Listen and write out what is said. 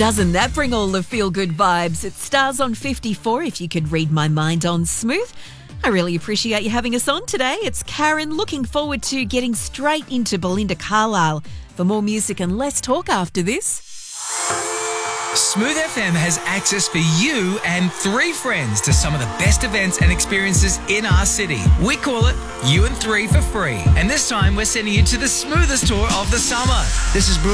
Doesn't that bring all the feel-good vibes? It stars on 54 if you could read my mind on Smooth. I really appreciate you having us on today. It's Karen, looking forward to getting straight into Belinda Carlisle for more music and less talk after this. Smooth FM has access for you and 3 friends to some of the best events and experiences in our city. We call it You and 3 for free. And this time we're sending you to the smoothest tour of the summer. This is Bruno